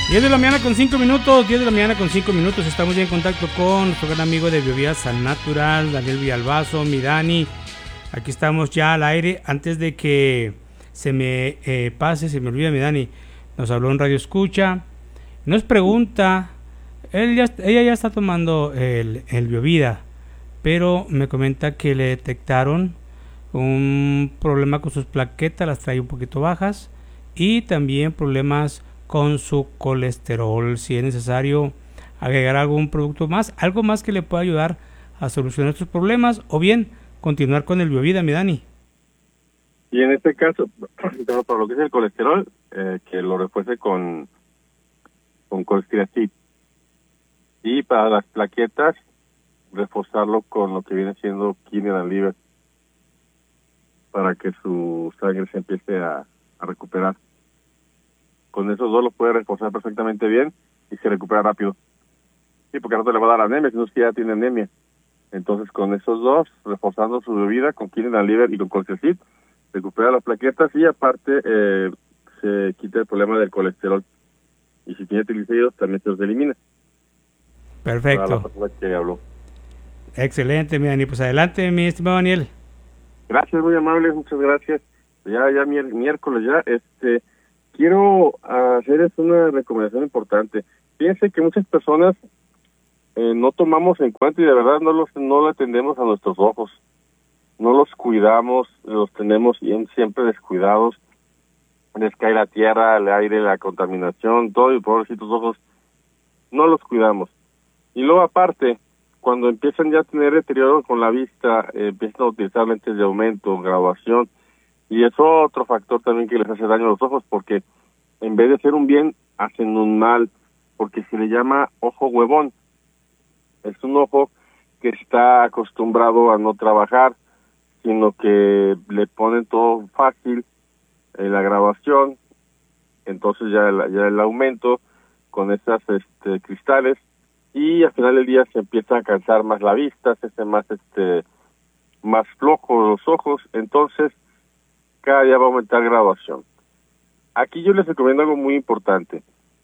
10 de la mañana con 5 minutos, 10 de la mañana con 5 minutos. Estamos ya en contacto con nuestro gran amigo de Biovía San Natural, Daniel Villalbazo, mi Dani. Aquí estamos ya al aire. Antes de que se me se me olvide, mi Dani, nos habló en Radio Escucha. Nos pregunta, ella ya está tomando el Biovida, pero me comenta que le detectaron un problema con sus plaquetas, las trae un poquito bajas, y también problemas con su colesterol. Si es necesario agregar algún producto más, algo más que le pueda ayudar a solucionar estos problemas, o bien continuar con el Biovida, mi Dani. Y en este caso, para lo que es el colesterol, que lo refuerce con colestiracid. Y para las plaquetas, reforzarlo con lo que viene siendo kidney and liver, para que su sangre se empiece a recuperar. Con esos dos lo puede reforzar perfectamente bien y se recupera rápido. Sí, porque no te le va a dar anemia, sino que ya tiene anemia. Entonces, con esos dos, reforzando su bebida con kidney and liver y con colchicid, recupera las plaquetas y aparte se quita el problema del colesterol. Y si tiene triglicéridos, también se los elimina. Perfecto. Para la persona que habló. Excelente, mi Dani. Pues adelante, mi estimado Daniel. Gracias, muy amables, muchas gracias. Ya miércoles ya, quiero hacerles una recomendación importante. Fíjense que muchas personas no tomamos en cuenta y de verdad no lo atendemos a nuestros ojos. No los cuidamos, los tenemos siempre descuidados. Les cae la tierra, el aire, la contaminación, todo, y pobrecitos ojos, no los cuidamos. Y luego aparte, cuando empiezan ya a tener deterioro con la vista, empiezan a utilizar lentes de aumento, graduación, y es otro factor también que les hace daño a los ojos, porque en vez de hacer un bien, hacen un mal, porque se le llama ojo huevón. Es un ojo que está acostumbrado a no trabajar, sino que le ponen todo fácil, la graduación, entonces ya el aumento con esas cristales, y al final del día se empieza a cansar más la vista, se hace más flojo los ojos, entonces cada día va a aumentar graduación. Aquí yo les recomiendo algo muy importante.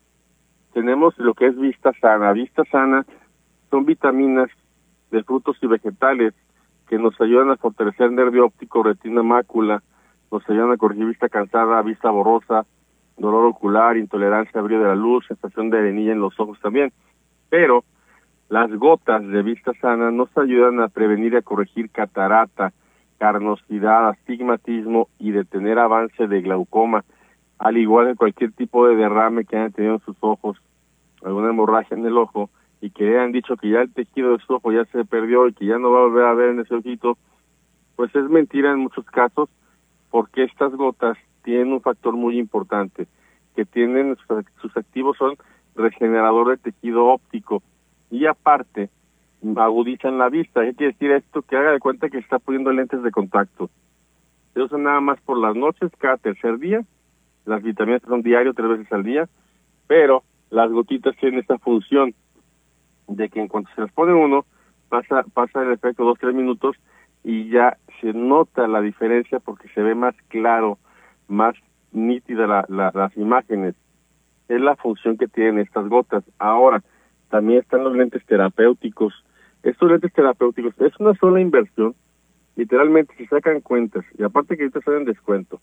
Tenemos lo que es vista sana. Vista sana son vitaminas de frutos y vegetales que nos ayudan a fortalecer el nervio óptico, retina, mácula, nos ayudan a corregir vista cansada, vista borrosa, dolor ocular, intolerancia al brillo de la luz, sensación de arenilla en los ojos también. Pero las gotas de vista sana nos ayudan a prevenir y a corregir catarata, carnosidad, astigmatismo y detener avance de glaucoma, al igual que cualquier tipo de derrame que hayan tenido en sus ojos, alguna hemorragia en el ojo, y que hayan dicho que ya el tejido de su ojo ya se perdió y que ya no va a volver a ver en ese ojito, pues es mentira en muchos casos, porque estas gotas tienen un factor muy importante, que tienen sus activos son regenerador de tejido óptico, y aparte agudizan la vista. ¿Qué quiere decir esto? Que haga de cuenta que está poniendo lentes de contacto. Se usan nada más por las noches, cada tercer día. Las vitaminas son diario, 3 veces al día, pero las gotitas tienen esta función de que en cuanto se las pone uno, pasa el efecto 2-3 minutos y ya se nota la diferencia porque se ve más claro, más nítida las imágenes. Es la función que tienen estas gotas. Ahora, también están los lentes terapéuticos. Estos lentes terapéuticos es una sola inversión. Literalmente, si sacan cuentas, y aparte que ahorita están en descuento,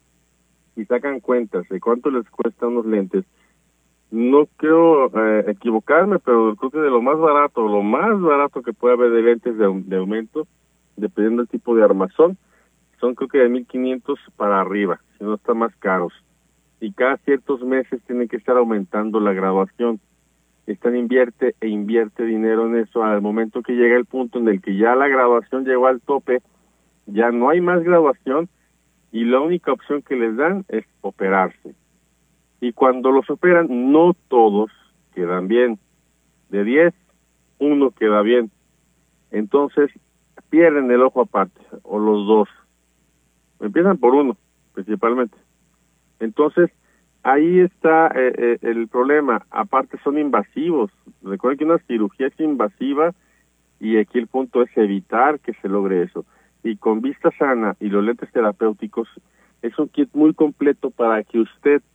y sacan cuentas de cuánto les cuesta unos lentes, no quiero equivocarme, pero creo que de lo más barato que puede haber de lentes de aumento, dependiendo del tipo de armazón, son creo que de 1,500 para arriba, si no están más caros. Y cada ciertos meses tienen que estar aumentando la graduación. Invierte dinero en eso. Al momento que llega el punto en el que ya la graduación llegó al tope, ya no hay más graduación y la única opción que les dan es operarse. Y cuando los operan, no todos quedan bien. De 10, 1 queda bien. Entonces, pierden el ojo aparte, o los dos. Empiezan por uno, principalmente. Entonces, ahí está el problema. Aparte, son invasivos. Recuerden que una cirugía es invasiva y aquí el punto es evitar que se logre eso. Y con vista sana y los lentes terapéuticos, es un kit muy completo para que usted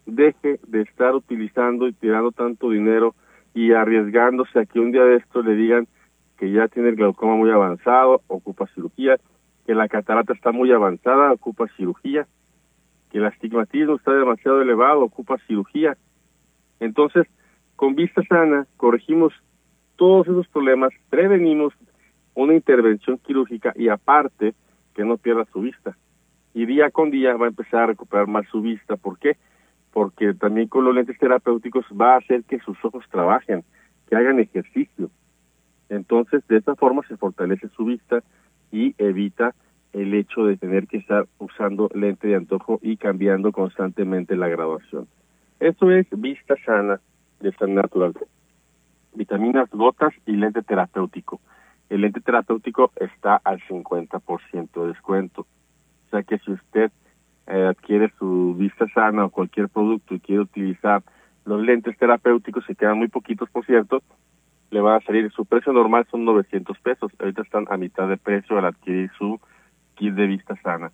deje de estar utilizando y tirando tanto dinero y arriesgándose a que un día de esto le digan que ya tiene el glaucoma muy avanzado, ocupa cirugía, que la catarata está muy avanzada, ocupa cirugía, que el astigmatismo está demasiado elevado, ocupa cirugía. Entonces, con Vista Sana corregimos todos esos problemas, prevenimos una intervención quirúrgica y aparte que no pierda su vista. Y día con día va a empezar a recuperar más su vista. ¿Por qué? Porque también con los lentes terapéuticos va a hacer que sus ojos trabajen, que hagan ejercicio. Entonces, de esta forma se fortalece su vista y evita el hecho de tener que estar usando lente de antojo y cambiando constantemente la graduación. Eso es Vista Sana de San Natural. Vitaminas, gotas y lente terapéutico. El lente terapéutico está al 50% de descuento. O sea que si usted adquiere su Vista Sana o cualquier producto y quiere utilizar los lentes terapéuticos, se quedan muy poquitos, por cierto, le va a salir, su precio normal son 900 pesos, ahorita están a mitad de precio al adquirir su kit de Vista Sana.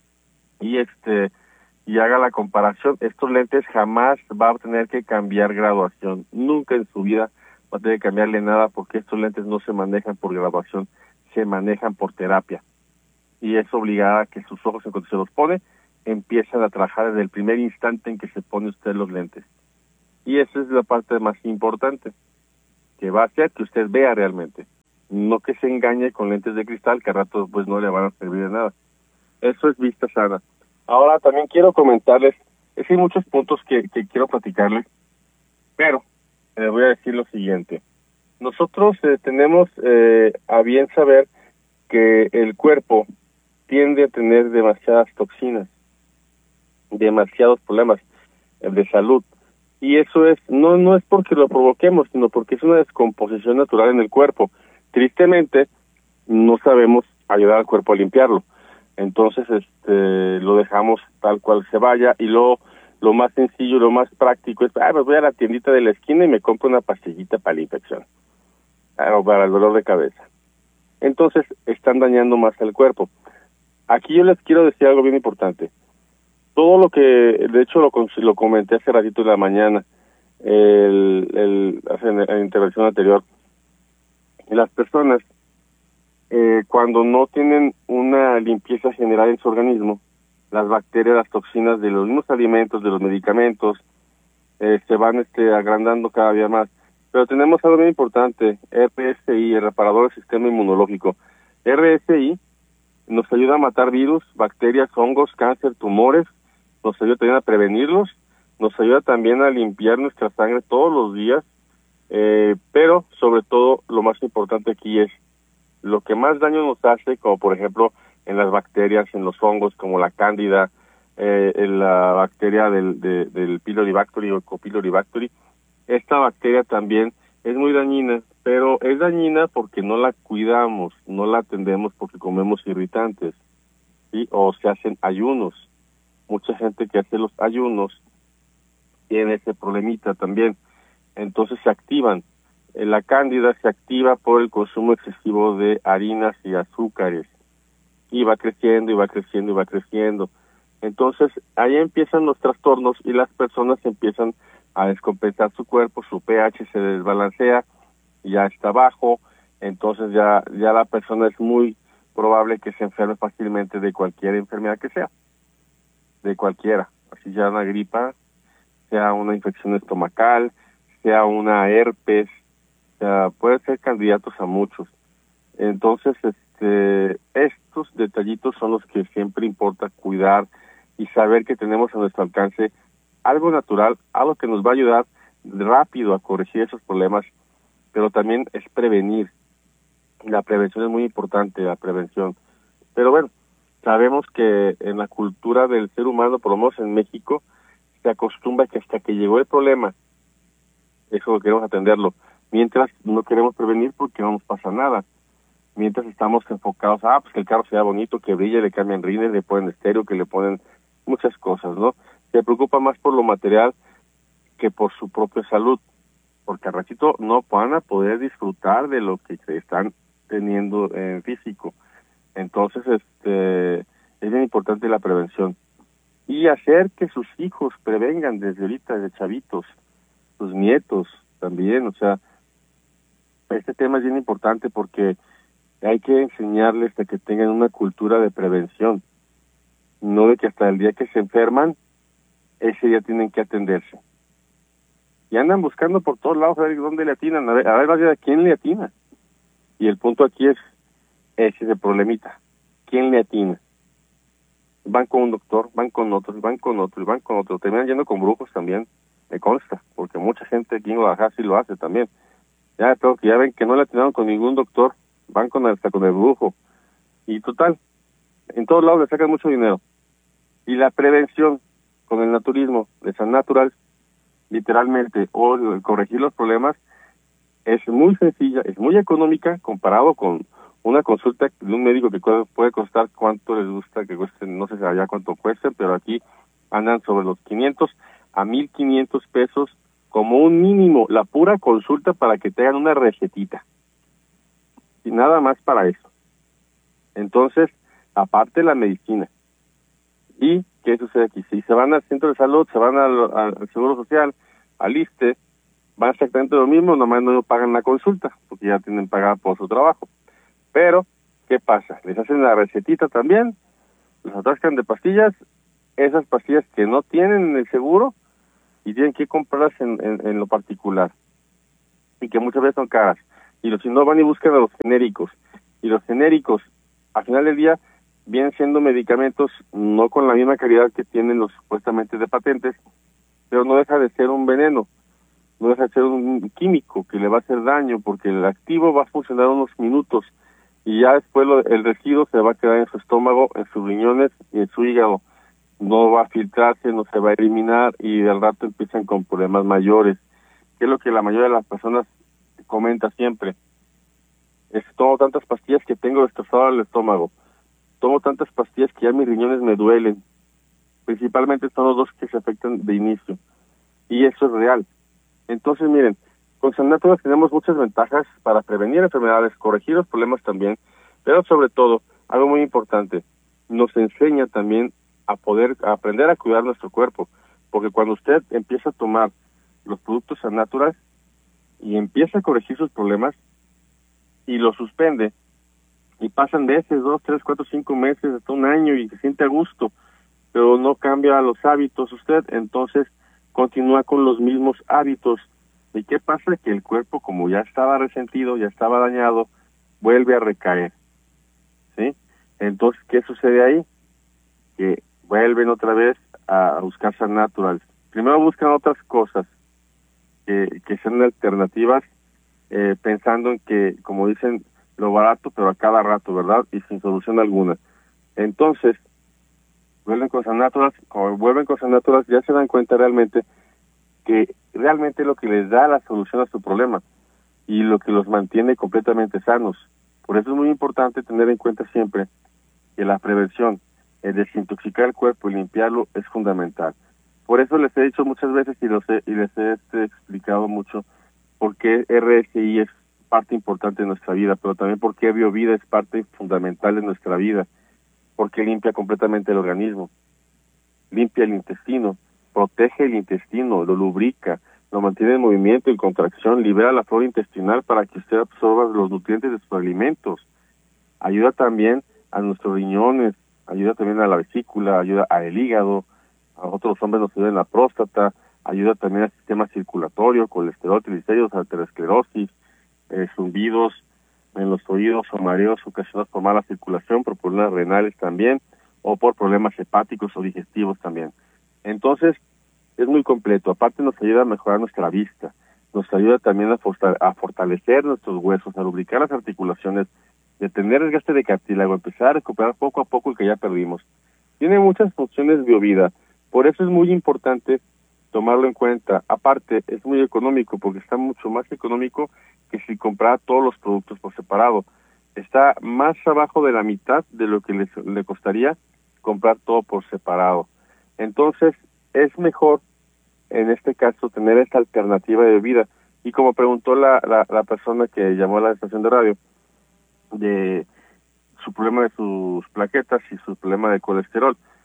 Y haga la comparación, estos lentes jamás va a tener que cambiar graduación, nunca en su vida va a tener que cambiarle nada porque estos lentes no se manejan por graduación, se manejan por terapia. Y es obligada a que sus ojos, en cuanto se los pone, empiezan a trabajar desde el primer instante en que se pone usted los lentes. Y esa es la parte más importante, que va a hacer que usted vea realmente, no que se engañe con lentes de cristal que a rato pues no le van a servir de nada. Eso es Vista Sana. Ahora también quiero comentarles, es que hay muchos puntos que quiero platicarles, pero les voy a decir lo siguiente. Nosotros tenemos a bien saber que el cuerpo tiende a tener demasiadas toxinas, demasiados problemas de salud. Y eso es no es porque lo provoquemos, sino porque es una descomposición natural en el cuerpo. Tristemente, no sabemos ayudar al cuerpo a limpiarlo. Entonces, lo dejamos tal cual se vaya y lo más sencillo, lo más práctico es, pues voy a la tiendita de la esquina y me compro una pastillita para la infección, o para el dolor de cabeza. Entonces, están dañando más el cuerpo. Aquí yo les quiero decir algo bien importante. Todo lo que, de hecho lo comenté hace ratito en la mañana, en la intervención anterior, las personas cuando no tienen una limpieza general en su organismo, las bacterias, las toxinas de los mismos alimentos, de los medicamentos, se van agrandando cada día más. Pero tenemos algo muy importante, RSI, el reparador del sistema inmunológico. RSI nos ayuda a matar virus, bacterias, hongos, cáncer, tumores, nos ayuda también a prevenirlos, nos ayuda también a limpiar nuestra sangre todos los días, pero sobre todo lo más importante aquí es lo que más daño nos hace, como por ejemplo en las bacterias, en los hongos, como la cándida, en la bacteria del pylori bacteria o Copylori bacteria. Esta bacteria también es muy dañina, pero es dañina porque no la cuidamos, no la atendemos porque comemos irritantes, ¿sí? O se hacen ayunos. Mucha gente que hace los ayunos tiene ese problemita también. Entonces se activan. La cándida se activa por el consumo excesivo de harinas y azúcares. Y va creciendo, y va creciendo, y va creciendo. Entonces, ahí empiezan los trastornos y las personas empiezan a descompensar su cuerpo, su pH se desbalancea, ya está bajo, entonces ya la persona es muy probable que se enferme fácilmente de cualquier enfermedad que sea, de cualquiera, así sea una gripa, sea una infección estomacal, sea una herpes, sea, puede ser candidatos a muchos. Entonces, estos detallitos son los que siempre importa cuidar y saber que tenemos a nuestro alcance algo natural, algo que nos va a ayudar rápido a corregir esos problemas, pero también es prevenir. La prevención es muy importante, la prevención. Pero bueno, sabemos que en la cultura del ser humano, por lo menos en México, se acostumbra que hasta que llegó el problema, eso queremos atenderlo, mientras no queremos prevenir porque no nos pasa nada. Mientras estamos enfocados, pues que el carro sea bonito, que brille, le cambian rines, le ponen estéreo, que le ponen muchas cosas, ¿no? Se preocupa más por lo material que por su propia salud, porque al ratito no van a poder disfrutar de lo que se están teniendo en físico. Entonces, es bien importante la prevención. y hacer que sus hijos prevengan desde ahorita, de chavitos, sus nietos también. O sea, este tema es bien importante porque hay que enseñarles a que tengan una cultura de prevención, no de que hasta el día que se enferman, ese día tienen que atenderse. Y andan buscando por todos lados a ver dónde le atinan, a ver a quién le atina. Y el punto aquí es ese problemita. ¿Quién le atina? Van con un doctor, van con otros, van con otros, van con otros. Terminan yendo con brujos también, me consta, porque mucha gente aquí en Guadalajara sí lo hace también. Ya creo que ya ven que no le atinaron con ningún doctor, van hasta con el brujo. Y total, en todos lados le sacan mucho dinero. Y la prevención con el naturismo de San Natural, literalmente, o corregir los problemas, es muy sencilla, es muy económica comparado con una consulta de un médico que puede costar cuánto les gusta que cueste, no sé allá cuánto cueste, pero aquí andan sobre los 500 a 1,500 pesos como un mínimo, la pura consulta para que te hagan una recetita. Y nada más para eso. Entonces, aparte la medicina. ¿Y qué sucede aquí? Si se van al centro de salud, se van al Seguro Social, al ISSSTE, van exactamente lo mismo, nomás no pagan la consulta, porque ya tienen pagada por su trabajo. Pero, ¿qué pasa? Les hacen la recetita también, los atascan de pastillas, esas pastillas que no tienen en el seguro, y tienen que comprarlas en lo particular, y que muchas veces son caras. Y si no, van y buscan a los genéricos. Y los genéricos, al final del día, vienen siendo medicamentos no con la misma calidad que tienen los supuestamente de patentes, pero no deja de ser un veneno, no deja de ser un químico que le va a hacer daño, porque el activo va a funcionar unos minutos y ya después el residuo se va a quedar en su estómago, en sus riñones y en su hígado. No va a filtrarse, no se va a eliminar y al rato empiezan con problemas mayores, que es lo que la mayoría de las personas comenta siempre. Tomo tantas pastillas que tengo destrozado el estómago, tomo tantas pastillas que ya mis riñones me duelen. Principalmente son los dos que se afectan de inicio, y eso es real. Entonces, miren, con San Natural tenemos muchas ventajas para prevenir enfermedades, corregir los problemas también, pero sobre todo, algo muy importante, nos enseña también a aprender a cuidar nuestro cuerpo, porque cuando usted empieza a tomar los productos San Natural y empieza a corregir sus problemas y los suspende, y pasan meses, 2, 3, 4, 5 meses, hasta un año y se siente a gusto, pero no cambia los hábitos usted, entonces continúa con los mismos hábitos. ¿Y qué pasa? Que el cuerpo, como ya estaba resentido, ya estaba dañado, vuelve a recaer, ¿sí? Entonces, ¿qué sucede ahí? Que vuelven otra vez a buscar San Natural. Primero buscan otras cosas que sean alternativas, pensando en que, como dicen, lo barato, pero a cada rato, ¿verdad? Y sin solución alguna. Entonces, vuelven con San Natural, como vuelven con San Natural, ya se dan cuenta realmente que realmente lo que les da la solución a su problema y lo que los mantiene completamente sanos. Por eso es muy importante tener en cuenta siempre que la prevención, el desintoxicar el cuerpo y limpiarlo es fundamental. Por eso les he dicho muchas veces y les he explicado mucho por qué RSI es parte importante de nuestra vida, pero también por qué BioVida es parte fundamental de nuestra vida, porque limpia completamente el organismo, limpia el intestino, protege el intestino, lo lubrica, lo mantiene en movimiento y contracción, libera la flora intestinal para que usted absorba los nutrientes de sus alimentos, ayuda también a nuestros riñones, ayuda también a la vesícula, ayuda al hígado, a nosotros los hombres nos ayuda en la próstata, ayuda también al sistema circulatorio, colesterol, triglicéridos, arteriosclerosis, zumbidos en los oídos o mareos ocasionados por mala circulación, por problemas renales también, o por problemas hepáticos o digestivos también. Entonces, es muy completo. Aparte nos ayuda a mejorar nuestra vista, nos ayuda también a fortalecer nuestros huesos, a lubricar las articulaciones, detener el desgaste de cartílago, empezar a recuperar poco a poco el que ya perdimos. Tiene muchas funciones BioVida, por eso es muy importante tomarlo en cuenta. Aparte, es muy económico, porque está mucho más económico que si comprara todos los productos por separado. Está más abajo de la mitad de lo que le costaría comprar todo por separado. Entonces, es mejor, en este caso, tener esta alternativa de vida. Y como preguntó la persona que llamó a la estación de radio, de su problema de sus plaquetas y su problema de colesterol,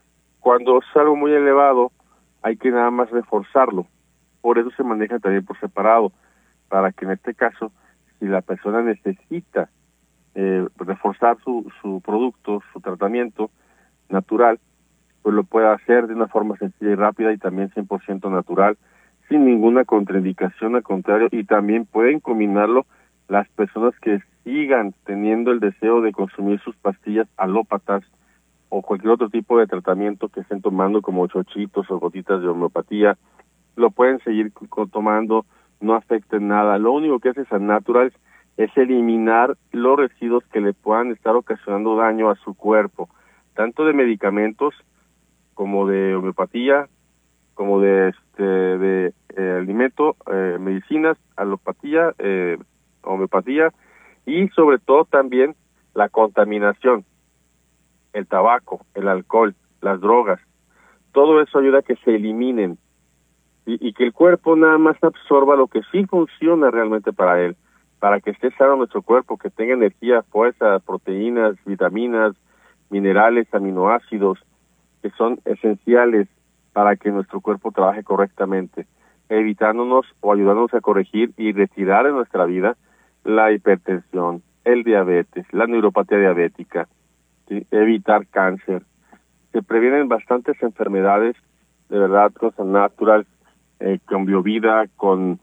cuando es algo muy elevado, hay que nada más reforzarlo. Por eso se maneja también por separado, para que en este caso, si la persona necesita reforzar su producto, su tratamiento natural, pues lo pueda hacer de una forma sencilla y rápida y también 100% natural, sin ninguna contraindicación, al contrario, y también pueden combinarlo las personas que sigan teniendo el deseo de consumir sus pastillas alópatas o cualquier otro tipo de tratamiento que estén tomando, como chochitos o gotitas de homeopatía. Lo pueden seguir tomando, no afecta en nada. Lo único que hace San-Natural es eliminar los residuos que le puedan estar ocasionando daño a su cuerpo, tanto de medicamentos como de homeopatía, como de alimento, medicinas, alopatía, homeopatía, y sobre todo también la contaminación, el tabaco, el alcohol, las drogas. Todo eso ayuda a que se eliminen y que el cuerpo nada más absorba lo que sí funciona realmente para él, para que esté sano nuestro cuerpo, que tenga energía, fuerza, proteínas, vitaminas, minerales, aminoácidos, que son esenciales para que nuestro cuerpo trabaje correctamente, evitándonos o ayudándonos a corregir y retirar de nuestra vida la hipertensión, el diabetes, la neuropatía diabética, ¿sí? Evitar cáncer. Se previenen bastantes enfermedades, de verdad, con San-Natural, con Biovida, con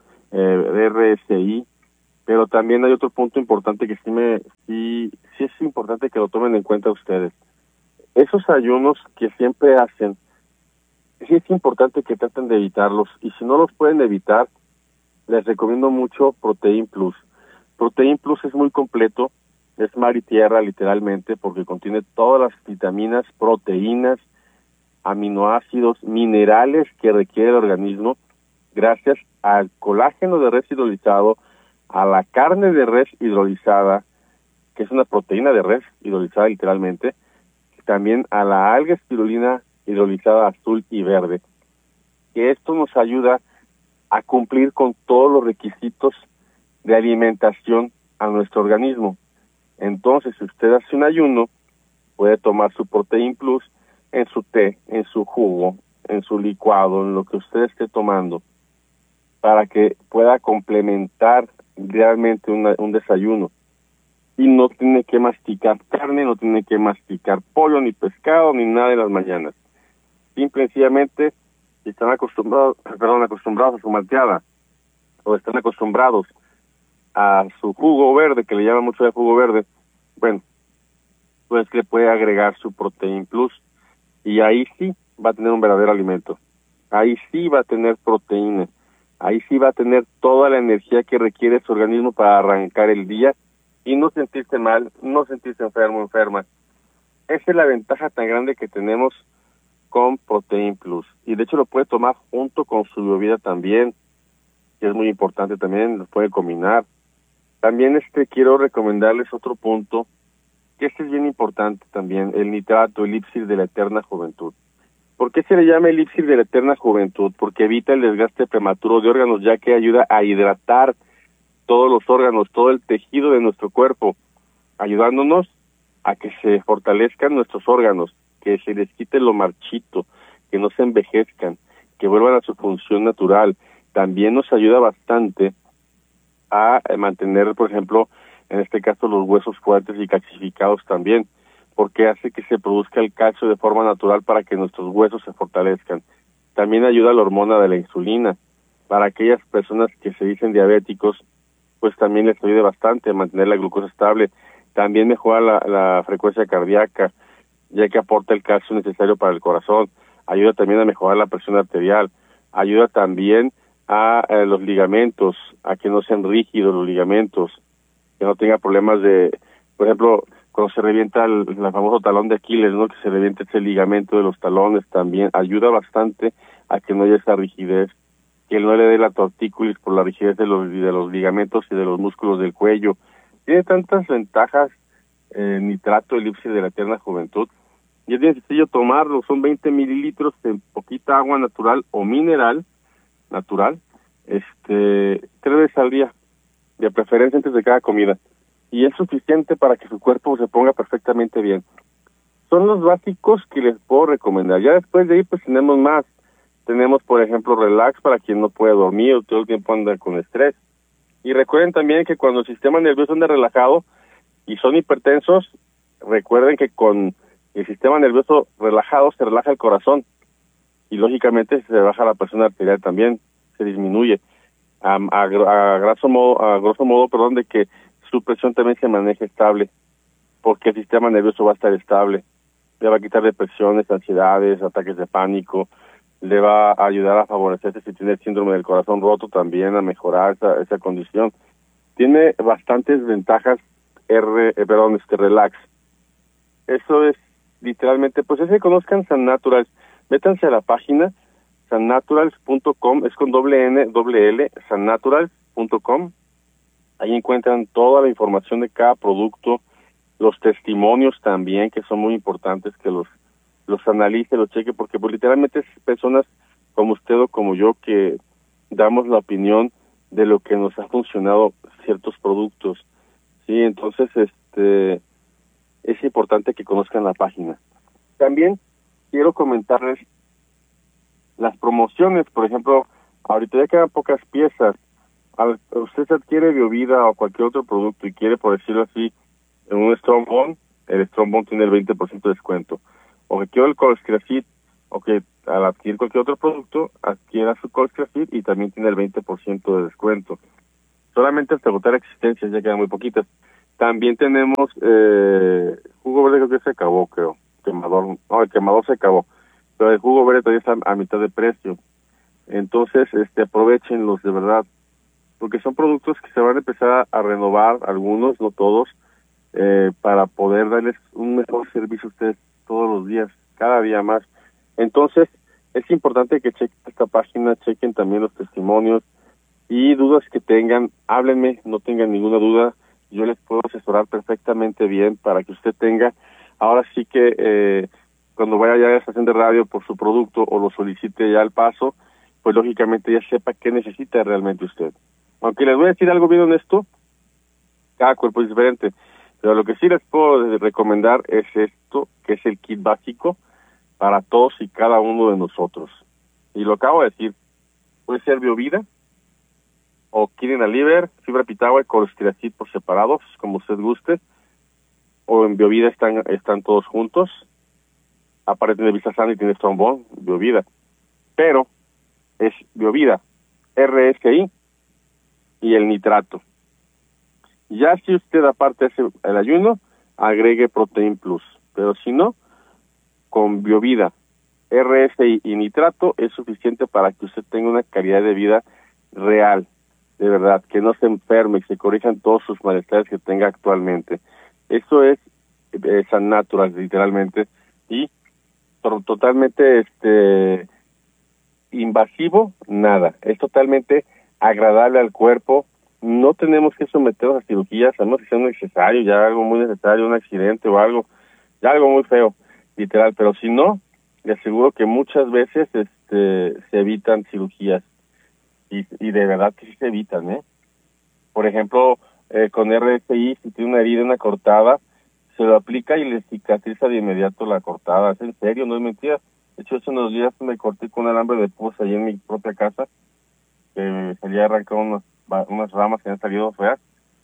RSI, pero también hay otro punto importante que sí es importante que lo tomen en cuenta ustedes. Esos ayunos que siempre hacen, sí es importante que traten de evitarlos, y si no los pueden evitar, les recomiendo mucho Protein Plus. Protein Plus es muy completo, es mar y tierra literalmente, porque contiene todas las vitaminas, proteínas, aminoácidos, minerales que requiere el organismo, gracias al colágeno de res hidrolizado, a la carne de res hidrolizada, que es una proteína de res hidrolizada literalmente, también a la alga espirulina hidrolizada azul y verde, que esto nos ayuda a cumplir con todos los requisitos de alimentación a nuestro organismo. Entonces, si usted hace un ayuno, puede tomar su Protein Plus en su té, en su jugo, en su licuado, en lo que usted esté tomando, para que pueda complementar realmente un desayuno. Y no tiene que masticar carne, no tiene que masticar pollo, ni pescado, ni nada en las mañanas. Simple y sencillamente, si están acostumbrados a su malteada, o están acostumbrados a su jugo verde, que le llaman mucho de jugo verde, bueno, pues le puede agregar su Protein Plus, y ahí sí va a tener un verdadero alimento. Ahí sí va a tener proteína. Ahí sí va a tener toda la energía que requiere su organismo para arrancar el día y no sentirse mal, no sentirse enfermo, enferma. Esa es la ventaja tan grande que tenemos con Protein Plus. Y de hecho lo puede tomar junto con su bebida también, que es muy importante también, lo puede combinar. También quiero recomendarles otro punto, que es bien importante también, el nitrato, el elixir de la eterna juventud. ¿Por qué se le llama elixir de la eterna juventud? Porque evita el desgaste prematuro de órganos, ya que ayuda a hidratar todos los órganos, todo el tejido de nuestro cuerpo, ayudándonos a que se fortalezcan nuestros órganos, que se les quite lo marchito, que no se envejezcan, que vuelvan a su función natural. También nos ayuda bastante a mantener, por ejemplo, en este caso los huesos fuertes y calcificados también, porque hace que se produzca el calcio de forma natural para que nuestros huesos se fortalezcan. También ayuda la hormona de la insulina. Para aquellas personas que se dicen diabéticos, pues también les ayuda bastante a mantener la glucosa estable. También mejora la frecuencia cardíaca, ya que aporta el calcio necesario para el corazón. Ayuda también a mejorar la presión arterial. Ayuda también a los ligamentos, a que no sean rígidos los ligamentos, que no tenga problemas de, por ejemplo, cuando se revienta el famoso talón de Aquiles, ¿no? Que se revienta ese ligamento de los talones, también ayuda bastante a que no haya esa rigidez, que no le dé la tortícolis por la rigidez de los ligamentos y de los músculos del cuello. Tiene tantas ventajas nitrato, elixir de la eterna juventud, y es bien sencillo tomarlo. Son 20 mililitros de poquita agua natural o mineral natural, 3 veces al día, de preferencia antes de cada comida, y es suficiente para que su cuerpo se ponga perfectamente bien. son los básicos que les puedo recomendar. Ya después de ahí pues tenemos más. Tenemos, por ejemplo, relax para quien no puede dormir o todo el tiempo anda con estrés. Y recuerden también que cuando el sistema nervioso anda relajado y son hipertensos, recuerden que con el sistema nervioso relajado se relaja el corazón y lógicamente se baja la presión arterial también, se disminuye. A grosso modo, de que su presión también se maneje estable, porque el sistema nervioso va a estar estable. Le va a quitar depresiones, ansiedades, ataques de pánico, le va a ayudar a favorecerse si tiene el síndrome del corazón roto también, a mejorar esa condición. Tiene bastantes ventajas relax. Eso es literalmente, pues es que conozcan San Naturals. Métanse a la página sannaturals.com, es con N, sannaturals.com. Ahí encuentran toda la información de cada producto, los testimonios también, que son muy importantes, que los analice, los cheque, porque pues literalmente es personas como usted o como yo que damos la opinión de lo que nos ha funcionado ciertos productos. Sí, entonces es importante que conozcan la página. También quiero comentarles las promociones. Por ejemplo, ahorita ya quedan pocas piezas. Usted se adquiere Biovida o cualquier otro producto y quiere, por decirlo así, en un Strong Bond, el Strong Bond tiene el 20% de descuento. O que quiero el Colscrafit, o que al adquirir cualquier otro producto, adquiera su Colscrafit y también tiene el 20% de descuento. Solamente hasta agotar existencias, ya quedan muy poquitas. También tenemos jugo verde, que se acabó, creo. El quemador se acabó. Pero el jugo verde todavía está a mitad de precio. Entonces, aprovechenlos de verdad, porque son productos que se van a empezar a renovar, algunos, no todos, para poder darles un mejor servicio a ustedes todos los días, cada día más. Entonces, es importante que chequen esta página, chequen también los testimonios y dudas que tengan, háblenme, no tengan ninguna duda, yo les puedo asesorar perfectamente bien para que usted tenga, ahora sí que cuando vaya ya a la estación de radio por su producto o lo solicite ya al paso, pues lógicamente ya sepa qué necesita realmente usted. Aunque les voy a decir algo bien honesto, cada cuerpo es diferente, pero lo que sí les puedo recomendar es esto, que es el kit básico para todos y cada uno de nosotros. Y lo acabo de decir, puede ser Biovida, o Kirina Liver, Fibra Pitagua y Colscrafit por separados, como usted guste, o en Biovida están todos juntos. Aparte de Visasana y tiene Strombón, Biovida. Pero es Biovida, RSI y el nitrato. Ya si usted aparte hace el ayuno, agregue Protein Plus. Pero si no, con Biovida, RSI y nitrato es suficiente para que usted tenga una calidad de vida real, de verdad, que no se enferme y se corrijan todos sus malestares que tenga actualmente. Eso es San Natural, literalmente, y totalmente invasivo, nada. Es totalmente agradable al cuerpo. No tenemos que someternos a cirugías, a menos que sea necesario, ya algo muy necesario, un accidente o algo, ya algo muy feo, literal. Pero si no, le aseguro que muchas veces se evitan cirugías. Y de verdad que sí se evitan, ¿eh? Por ejemplo, con RSI, si tiene una herida, una cortada, se lo aplica y le cicatriza de inmediato la cortada. Es en serio, no es mentira. De hecho, hace unos días me corté con un alambre de púas ahí en mi propia casa, que salía arrancar unas ramas que han salido feas.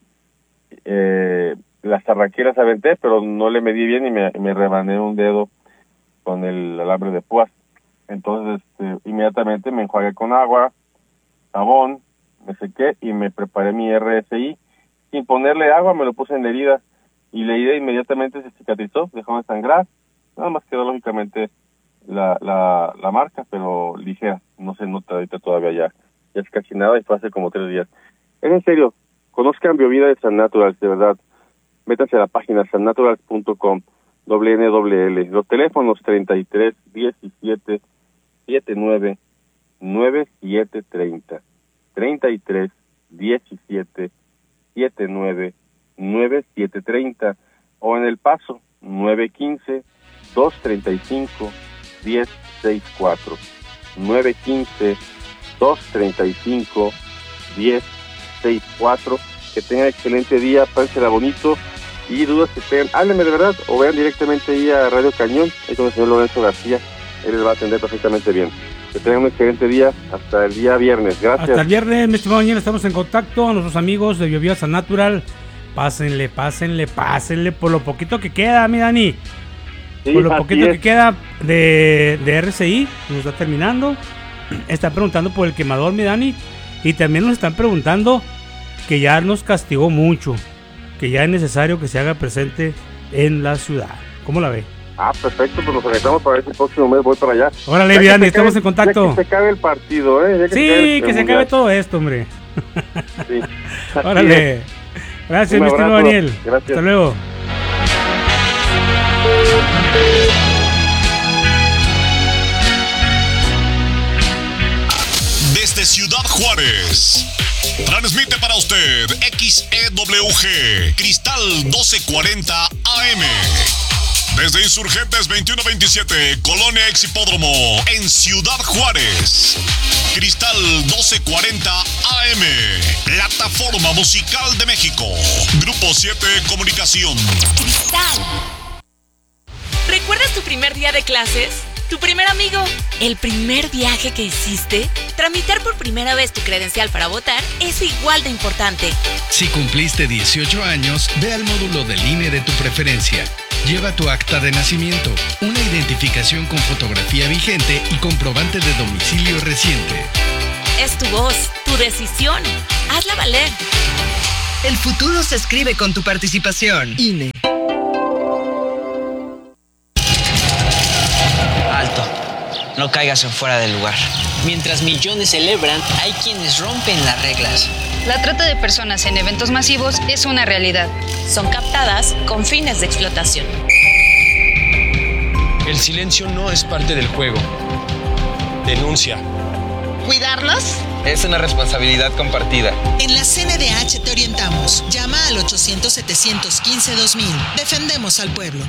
Las arranqué, las aventé, pero no le medí bien y me rebané un dedo con el alambre de púas. Entonces, inmediatamente me enjuagué con agua, jabón, me sequé y me preparé mi RSI. Sin ponerle agua, me lo puse en la herida y la herida inmediatamente se cicatrizó, dejó de sangrar. Nada más quedó lógicamente la marca, pero ligera, no se nota ahorita todavía ya es casi nada y fue hace como 3 días. Es en serio, conozcan Biovida de San Naturals, de verdad. Métanse a la página sannaturals.com, NNL. Los teléfonos 33 17 79 9730, 33 17 79 9730, o en El Paso 915 235 1064, 915 235 1064. Que tengan excelente día, pásensela bonito y dudas que tengan, háblenme de verdad o vean directamente ahí a Radio Cañón, ahí con el señor Lorenzo García, él les va a atender perfectamente bien. Que tengan un excelente día, hasta el día viernes, gracias. Hasta el viernes, mi estimado Daniel, estamos en contacto, a nuestros amigos de Biovía San Natural, pásenle por lo poquito que queda, mi Dani. Sí, por lo poquito es. que queda de RCI, nos está terminando. Están preguntando por el quemador, mi Dani, y también nos están preguntando que ya nos castigó mucho, que ya es necesario que se haga presente en la ciudad. ¿Cómo la ve? Perfecto, pues nos organizamos para ver si el próximo mes voy para allá. Órale, Dani, estamos en contacto. Ya que se acabe el partido, Sí, que se acabe todo esto, hombre. Sí. Órale. Gracias, mi estimado Daniel. Gracias. Hasta luego. Desde Ciudad Juárez, transmite para usted XEWG Cristal 1240 AM. Desde Insurgentes 2127, Colonia Ex Hipódromo, en Ciudad Juárez. Cristal 1240 AM, Plataforma Musical de México. Grupo 7 Comunicación. Cristal. ¿Recuerdas tu primer día de clases? ¿Tu primer amigo? ¿El primer viaje que hiciste? Tramitar por primera vez tu credencial para votar es igual de importante. Si cumpliste 18 años, ve al módulo del INE de tu preferencia. Lleva tu acta de nacimiento, una identificación con fotografía vigente y comprobante de domicilio reciente. Es tu voz, tu decisión. Hazla valer. El futuro se escribe con tu participación. INE. Alto. No caigas en fuera del lugar. Mientras millones celebran, hay quienes rompen las reglas. La trata de personas en eventos masivos es una realidad. Son captadas con fines de explotación. El silencio no es parte del juego. Denuncia. ¿Cuidarlos? Es una responsabilidad compartida. En la CNDH te orientamos. Llama al 800-715-2000. Defendemos al pueblo.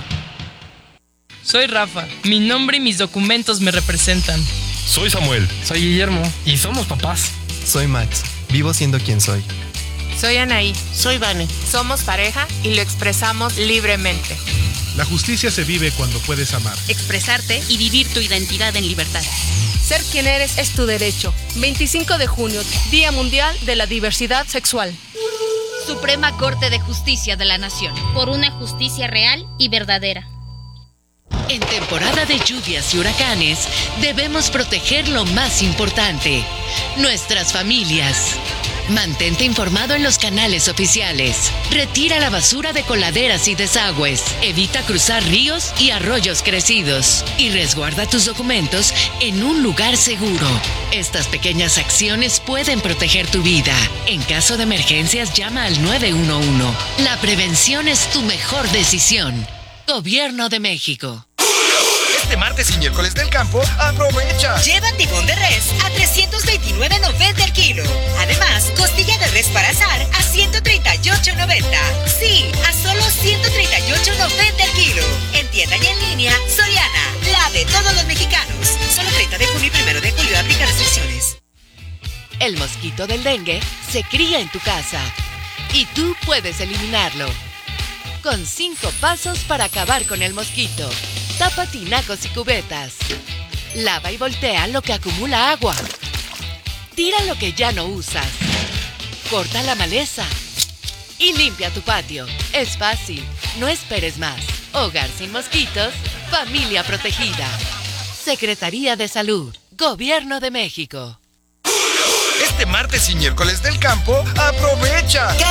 Soy Rafa. Mi nombre y mis documentos me representan. Soy Samuel. Soy Guillermo. Y somos papás. Soy Max. Vivo siendo quien soy. Soy Anaí. Soy Vane. Somos pareja y lo expresamos libremente. La justicia se vive cuando puedes amar. Expresarte y vivir tu identidad en libertad. Ser quien eres es tu derecho. 25 de junio, Día Mundial de la Diversidad Sexual. Suprema Corte de Justicia de la Nación. Por una justicia real y verdadera. En temporada de lluvias y huracanes, debemos proteger lo más importante, nuestras familias. Mantente informado en los canales oficiales. Retira la basura de coladeras y desagües. Evita cruzar ríos y arroyos crecidos. Y resguarda tus documentos en un lugar seguro. Estas pequeñas acciones pueden proteger tu vida. En caso de emergencias, llama al 911. La prevención es tu mejor decisión. Gobierno de México. Este martes y miércoles del campo, aprovecha. Lleva tibón de res a $329.90 el kilo. Además, costilla de res para asar a $138.90. Sí, a solo $138.90 el kilo. En tienda y en línea, Soriana, la de todos los mexicanos. Solo 30 de junio y 1 de julio aplica restricciones. El mosquito del dengue se cría en tu casa y tú puedes eliminarlo. Con 5 pasos para acabar con el mosquito. Tapa tinacos y cubetas. Lava y voltea lo que acumula agua. Tira lo que ya no usas. Corta la maleza. Y limpia tu patio. Es fácil. No esperes más. Hogar sin mosquitos. Familia protegida. Secretaría de Salud. Gobierno de México. Este martes y miércoles del campo, aprovecha.